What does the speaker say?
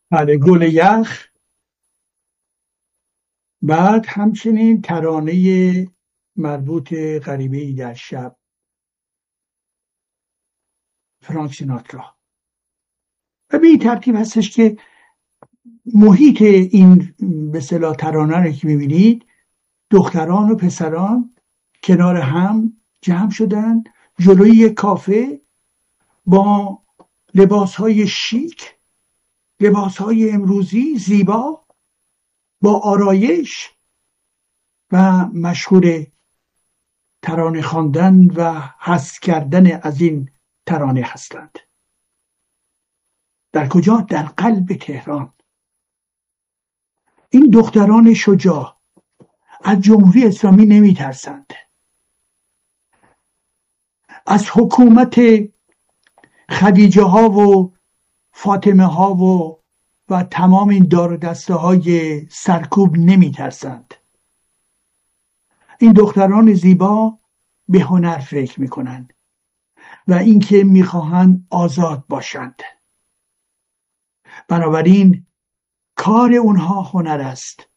بله، گل یخ. بعد همچنین ترانه مربوط غریبه‌ای در شب، فرانک سیناترا. و به این ترتیب هستش که محیط این به اصطلاح ترانه رو که میبینید، دختران و پسران کنار هم جمع شدن جلوی یک کافه با لباسهای شیک، لباسهای امروزی زیبا، با آرایش و مشغول ترانه خواندن و حس کردن از این ترانه هستند. در کجا؟ در قلب تهران. این دختران شجاع از جمهوری اسلامی نمی ترسند، از حکومت خدیجه ها و فاطمه ها و تمام این دار و دسته های سرکوب نمی ترسند. این دختران زیبا به هنر فکر می کنند و اینکه می خواهند آزاد باشند. بنابراین کار اونها هنر است